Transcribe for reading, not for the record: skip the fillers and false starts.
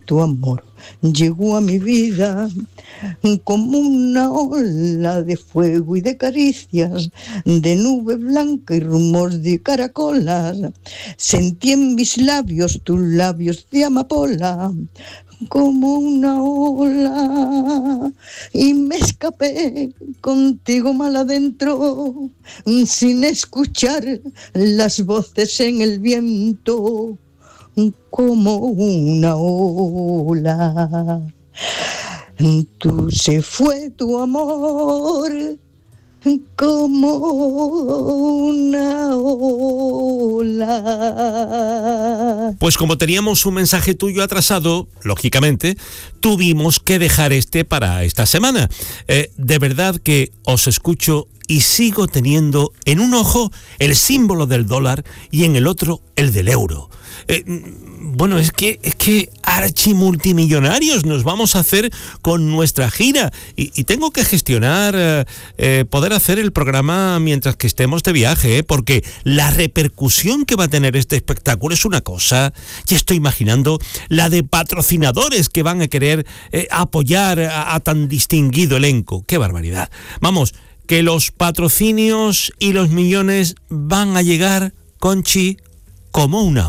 tu amor llegó a mi vida como una ola de fuego y de caricias, de nube blanca y rumor de caracolas. Sentí en mis labios tus labios de amapola, como una ola, y me escapé contigo mal adentro, sin escuchar las voces en el viento, como una ola. Tú se fue tu amor como una ola. Pues como teníamos un mensaje tuyo atrasado, lógicamente, tuvimos que dejar para esta semana. De verdad que os escucho y sigo teniendo en un ojo el símbolo del dólar y en el otro el del euro. Bueno, es que archimultimillonarios nos vamos a hacer con nuestra gira y tengo que gestionar, poder hacer el programa mientras que estemos de viaje, porque la repercusión que va a tener este espectáculo es una cosa. Ya estoy imaginando la de patrocinadores que van a querer apoyar a tan distinguido elenco. ¡Qué barbaridad! Vamos, que los patrocinios y los millones van a llegar, Conchi, como una